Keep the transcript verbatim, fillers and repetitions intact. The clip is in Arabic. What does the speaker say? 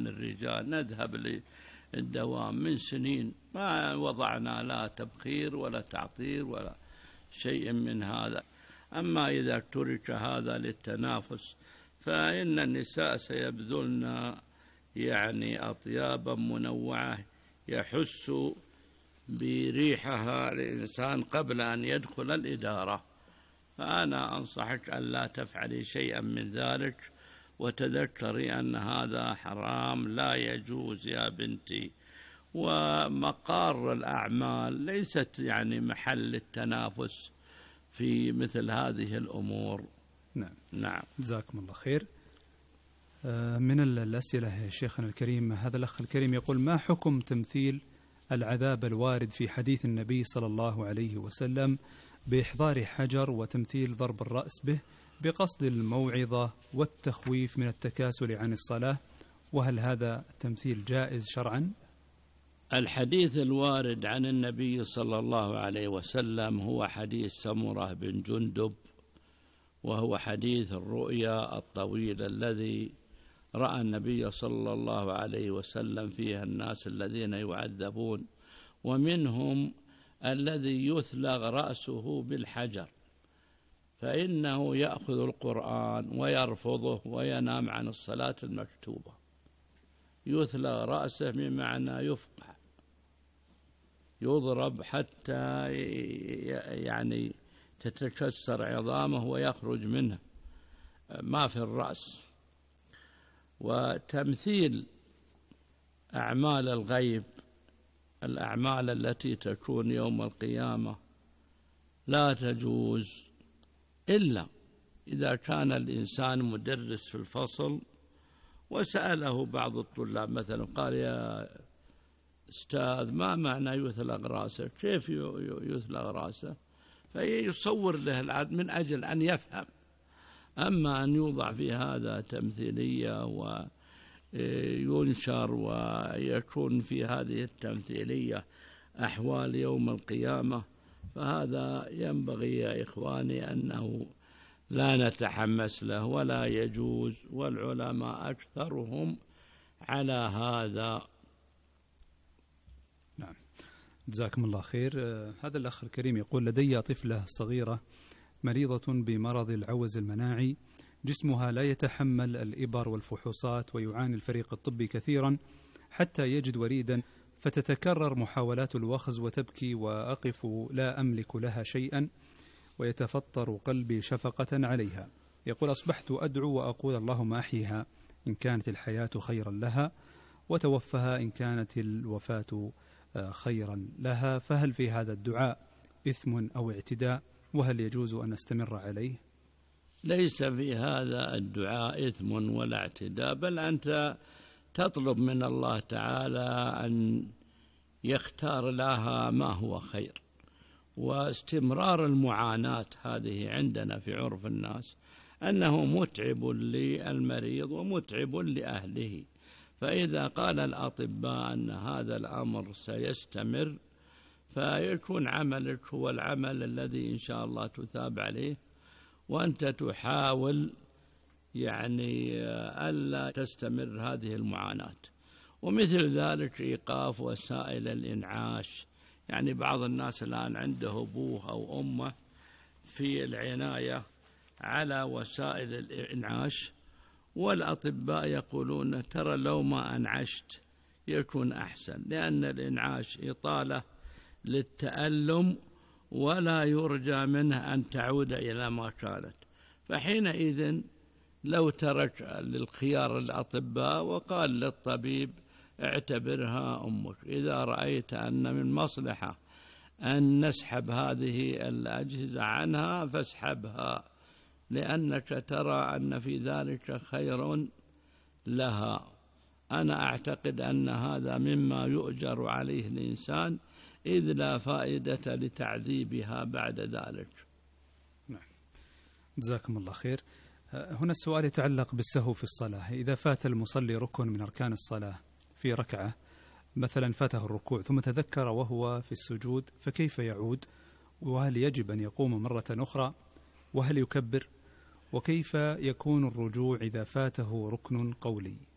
عن الرجال، نذهب للدوام من سنين ما وضعنا لا تبخير ولا تعطير ولا شيء من هذا. أما إذا ترك هذا للتنافس فإن النساء سيبذلن يعني أطيابا منوعة يحس بريحها الإنسان قبل أن يدخل الإدارة. فأنا أنصحك أن لا تفعلي شيئا من ذلك، وتذكري أن هذا حرام لا يجوز يا بنتي. ومقار الأعمال ليست يعني محل التنافس في مثل هذه الأمور. نعم نعم جزاكم الله خير. من الأسئلة يا شيخنا الكريم، هذا الأخ الكريم يقول: ما حكم تمثيل العذاب الوارد في حديث النبي صلى الله عليه وسلم بإحضار حجر وتمثيل ضرب الرأس به بقصد الموعظة والتخويف من التكاسل عن الصلاة، وهل هذا التمثيل جائز شرعا؟ الحديث الوارد عن النبي صلى الله عليه وسلم هو حديث سمرة بن جندب، وهو حديث الرؤيا الطويل الذي رأى النبي صلى الله عليه وسلم فيها الناس الذين يعذبون، ومنهم الذي يثلغ رأسه بالحجر، فإنه يأخذ القرآن ويرفضه وينام عن الصلاة المكتوبة. يثلغ رأسه بمعنى يفقع، يضرب حتى يعني تتكسر عظامه ويخرج منه ما في الرأس. وتمثيل أعمال الغيب، الأعمال التي تكون يوم القيامة، لا تجوز إلا إذا كان الإنسان مدرس في الفصل وسأله بعض الطلاب مثلا قال: يا أستاذ ما معنى يثلغ رأسه؟ كيف يثلغ رأسه؟ فيصور له العد من أجل أن يفهم. أما أن يوضع في هذا تمثيلية وينشر ويكون في هذه التمثيلية أحوال يوم القيامة، فهذا ينبغي يا إخواني أنه لا نتحمس له ولا يجوز، والعلماء أكثرهم على هذا. نعم جزاكم الله خير. هذا الأخ الكريم يقول: لدي طفلة صغيرة مريضة بمرض العوز المناعي، جسمها لا يتحمل الإبر والفحوصات، ويعاني الفريق الطبي كثيرا حتى يجد وريدا، فتتكرر محاولات الوخز وتبكي وأقف لا أملك لها شيئا، ويتفطر قلبي شفقة عليها. يقول: أصبحت أدعو وأقول اللهم أحيها إن كانت الحياة خيرا لها، وتوفها إن كانت الوفاة خيرا لها، فهل في هذا الدعاء إثم أو اعتداء؟ وهل يجوز أن نستمر عليه؟ ليس في هذا الدعاء إثم ولا اعتداء، بل أنت تطلب من الله تعالى أن يختار لها ما هو خير. واستمرار المعاناة هذه عندنا في عرف الناس أنه متعب للمريض ومتعب لأهله، فإذا قال الأطباء أن هذا الأمر سيستمر فيكون عملك هو العمل الذي إن شاء الله تثاب عليه، وأنت تحاول يعني ألا تستمر هذه المعاناة. ومثل ذلك إيقاف وسائل الإنعاش، يعني بعض الناس الآن عنده أبوه أو أمه في العناية على وسائل الإنعاش، والأطباء يقولون ترى لو ما أنعشت يكون أحسن، لأن الإنعاش إطالة للتألم ولا يرجى منه أن تعود إلى ما كانت. فحينئذ لو ترك للخيار الأطباء وقال للطبيب اعتبرها أمك، إذا رأيت أن من مصلحة أن نسحب هذه الأجهزة عنها فاسحبها، لأنك ترى أن في ذلك خير لها. أنا أعتقد أن هذا مما يؤجر عليه الإنسان، إذ لا فائدة لتعذيبها بعد ذلك. نعم جزاكم الله خير. هنا السؤال يتعلق بالسهو في الصلاة. إذا فات المصلي ركن من أركان الصلاة في ركعة، مثلا فاته الركوع ثم تذكر وهو في السجود، فكيف يعود؟ وهل يجب أن يقوم مرة أخرى؟ وهل يكبر؟ وكيف يكون الرجوع إذا فاته ركن قولي؟